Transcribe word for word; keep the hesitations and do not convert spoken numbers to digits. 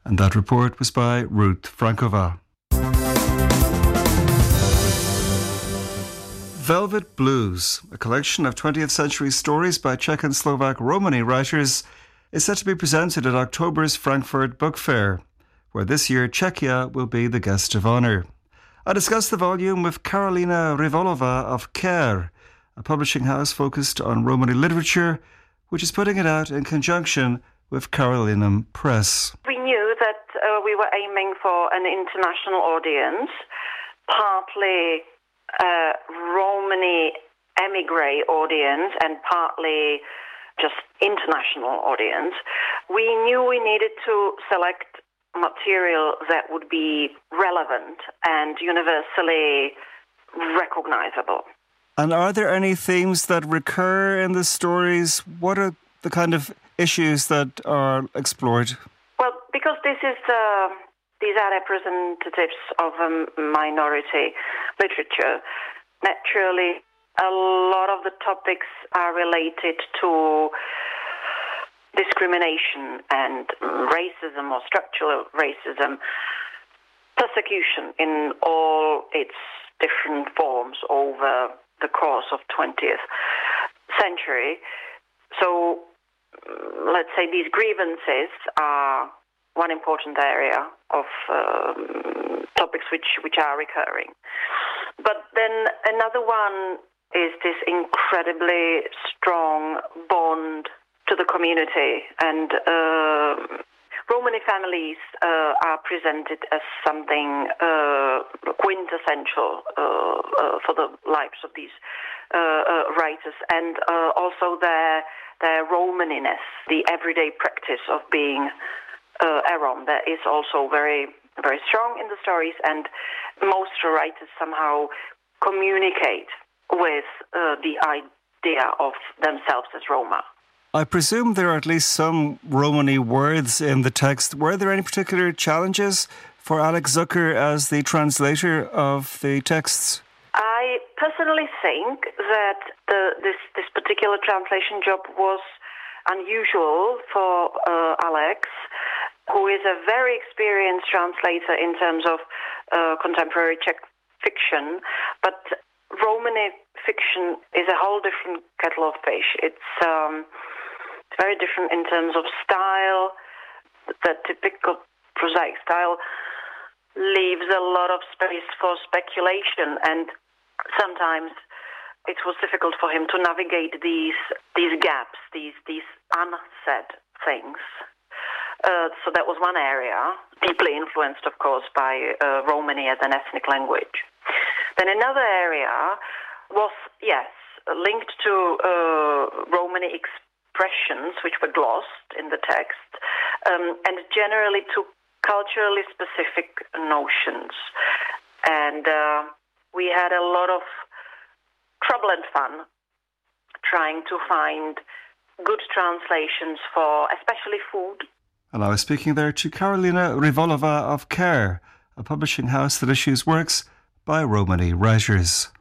And that report was by Ruth Frankova. Velvet Blues, a collection of twentieth century stories by Czech and Slovak Romani writers, is set to be presented at October's Frankfurt Book Fair, where this year Czechia will be the guest of honour. I discussed the volume with Karolina Rivolova of Care, a publishing house focused on Romani literature, which is putting it out in conjunction with Carolinum Press. We knew that uh, we were aiming for an international audience, partly a Romani emigre audience and partly just international audience. We knew we needed to select material that would be relevant and universally recognizable. And are there any themes that recur in the stories? What are the kind of issues that are explored? Well, because this is uh, these are representatives of a minority literature, naturally a lot of the topics are related to discrimination and racism or structural racism, persecution in all its different forms over the course of twentieth century. So let's say these grievances are one important area of um, topics which, which are recurring. But then another one is this incredibly strong bond to the community, and uh, Romani families uh, are presented as something uh, quintessential uh, uh, for the lives of these uh, uh, writers, and uh, also their their Romaniness, the everyday practice of being uh, a Rom, that is also very very strong in the stories, and most writers somehow communicate with uh, the idea of themselves as Roma. I presume there are at least some Romani words in the text. Were there any particular challenges for Alex Zucker as the translator of the texts? I personally think that the, this, this particular translation job was unusual for uh, Alex, who is a very experienced translator in terms of uh, contemporary Czech fiction, but Romani fiction is a whole different kettle of fish. It's um, very different in terms of style. The typical prosaic style leaves a lot of space for speculation, and sometimes it was difficult for him to navigate these these gaps, these these unsaid things. Uh, so that was one area, deeply influenced, of course, by uh, Romani as an ethnic language. Then another area was, yes, linked to uh, Romani expressions which were glossed in the text, um, and generally to culturally specific notions. And uh, we had a lot of trouble and fun trying to find good translations for especially food. And I was speaking there to Karolina Rivolova of Care, a publishing house that issues works by Romani writers.